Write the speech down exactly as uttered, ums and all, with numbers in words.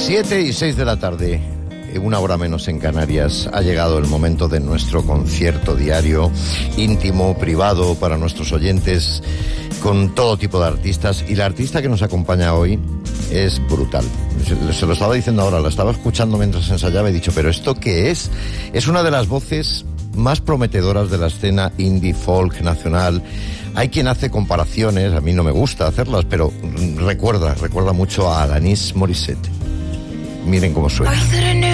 Siete y seis de la tarde, una hora menos en Canarias, ha llegado el momento de nuestro concierto diario, íntimo, privado, para nuestros oyentes, con todo tipo de artistas. Y la artista que nos acompaña hoy es brutal. Se, se lo estaba diciendo ahora, la estaba escuchando mientras ensayaba y he dicho, ¿pero esto qué es? Es una de las voces más prometedoras de la escena indie folk nacional. Hay quien hace comparaciones, a mí no me gusta hacerlas, pero recuerda, recuerda mucho a Alanis Morissette. Miren cómo suena.